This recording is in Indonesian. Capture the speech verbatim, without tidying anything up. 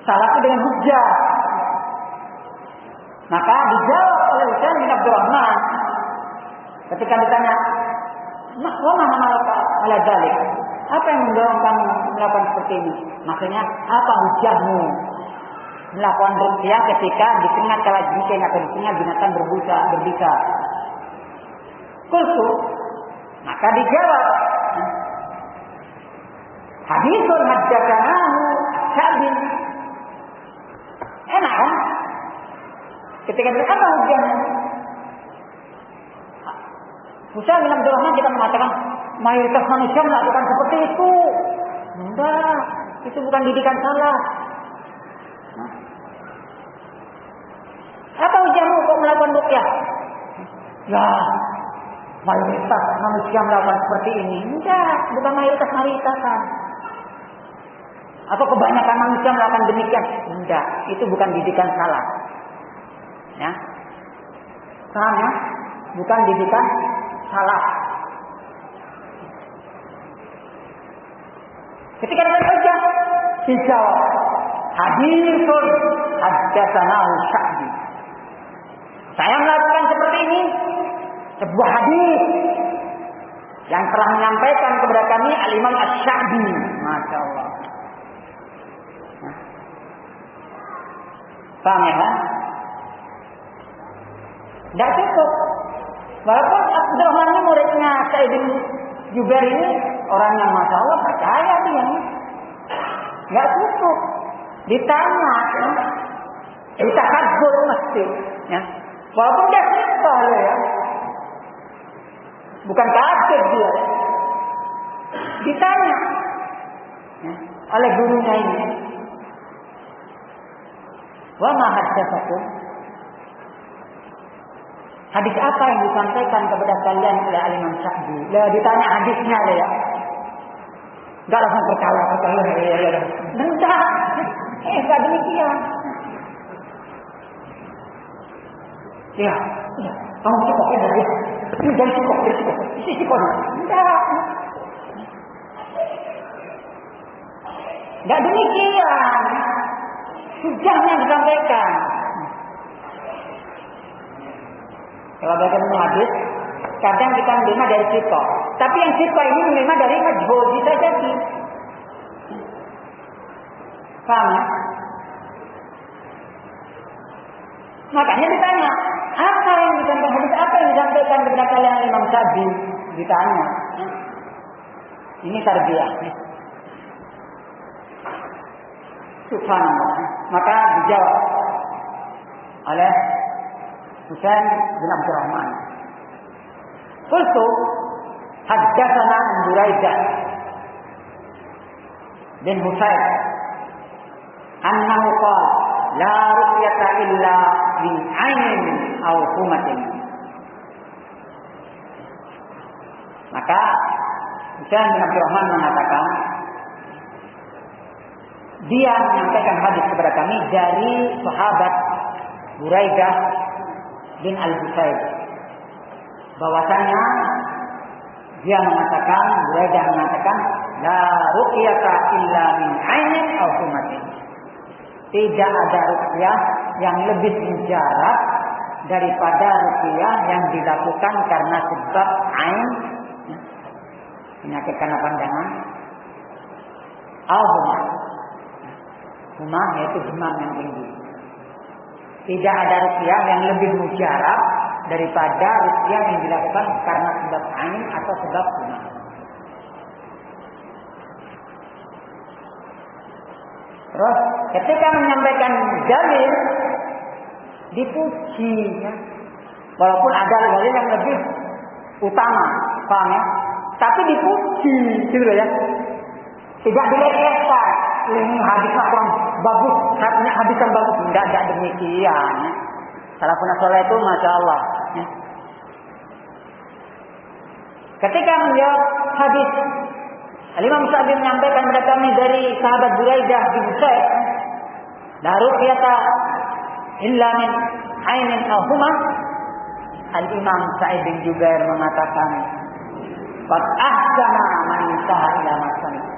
salah itu dengan hujjah. Maka dijawab oleh Husain bin Abdurrahman ketika ditanya, "Wa ma hamalaka ala dzalik?" Apa yang mendorong kamu melakukan seperti ini? Maksudnya, apa hujahmu melakukan ruqyah ketika di tengah kalajengking atau di tengah binatang berbusa, berbisa? Qultu, maka dijawab, haditsun haddatsanahu Sya'bi. Enak kan? Ketika ditanya apa hujahmu? Husain bin Abdurrahman kita mengatakan mayoritas manusia melakukan seperti itu. Enggak, itu bukan didikan salah. Nah. Apa hujahmu kok melakukan ruqyah? Ya, mayoritas manusia melakukan seperti ini. Enggak, bukan mayoritas mayoritasan. Atau kebanyakan manusia melakukan demikian. Enggak, itu bukan didikan salah. Ya. Paham ya? Bukan didikan salah. Ketika datang hujjah, dijawab, haditsun haddatsanahu Sya'bi. Saya melakukan seperti ini, sebuah hadis yang telah menyampaikan kepada kami Al-Imam Asy-Sya'bi. Masya Allah. Nah. Paham ya? Tidak cukup. Walaupun Abdurrahman ini muridnya Sa'id bin Jubair ini orang yang Masya Allah percaya dia. Tidak cukup. Ditanya. Ditakabur mesti. Ya. Walaupun dia sifat ya. Bukan kafir dia. Ditanya. Ya. Oleh gurunya ini. Wa ma haddatsakum? Hadis apa yang disampaikan kepada kalian oleh Al-Imam Sya'bi? Lah ditanya hadisnya lah ya. Enggak langsung percaya, percaya ya ya ya. Enggak. Eh, enggak demikian. Ya, ya. Kamu cukup ya dari. Ini dari cukup, dari cukup. Isi cukup. Enggak. Enggak demikian. Sujahnya disampaikan. Kalau bagaimana hadis, kadang kita menerima dari sifat. Tapi yang sifat ini menerima dari majhul, bisa jadi. Paham ya? Makanya ditanya, apa yang disampaikan hadis, apa yang disampaikan kepada kalian Imam Sya'bi? Ditanya. Ini tarbiyah. Subhanallah. Maka dijawab oleh Husain bin Abdurrahman. Qultu haddatsana Buraidah bin Husain annahu qala la ruqyata illa min 'ainin aw humatin. Maka Husain bin Abdurrahman mengatakan dia menyampaikan hadis kepada kami dari sahabat Buraidah bin Al-Husayb, bahwasanya dia mengatakan, Buraidah mengatakan, la ruqyata illa min 'ainin aw humatin. Tidak ada ruqyah yang lebih mujarab daripada ruqyah yang dilakukan karena sebab ain, penyakit karena pandangan, aw humah. Humah yaitu demam yang tinggi. Tidak ada ruqyah yang lebih mujarab daripada ruqyah yang dilakukan karena sebab ain atau sebab humah. Terus ketika menyampaikan dalil dipuji ya. Walaupun ada dalil yang lebih utama, paham ya? Tapi dipuji gitu ya. Tidak dilecehkan. Ini hadisnya kurang bagus, hadisnya hadis yang bagus, enggak ada demikian. Ya. Salafun saleh itu Masya Allah. Ya. Ketika menjawab hadis, Al-Imam Sya'bi menyampaikan kepada kami dari sahabat Buraidah bin Husayn, la ruqyata illa min 'ainin aw humah. Al-Imam Sa'id bin Jubair mengatakan, qad ahsana man intaha ila masan.